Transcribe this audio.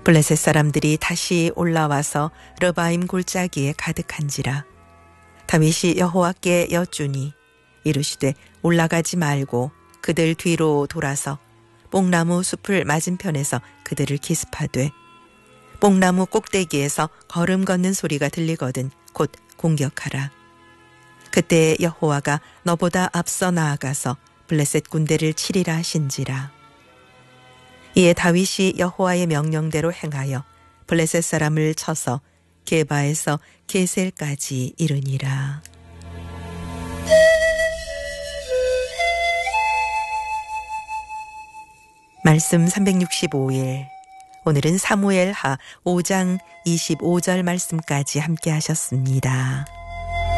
블레셋 사람들이 다시 올라와서 르바임 골짜기에 가득한지라. 다윗이 여호와께 여쭈니 이르시되 올라가지 말고 그들 뒤로 돌아서 뽕나무 숲을 맞은편에서 그들을 기습하되 뽕나무 꼭대기에서 걸음 걷는 소리가 들리거든 곧 공격하라. 그때 여호와가 너보다 앞서 나아가서 블레셋 군대를 치리라 하신지라. 이에 다윗이 여호와의 명령대로 행하여 블레셋 사람을 쳐서 게바에서 게셀까지 이르니라. 말씀 365일. 오늘은 사무엘하 5장 25절 말씀까지 함께 하셨습니다.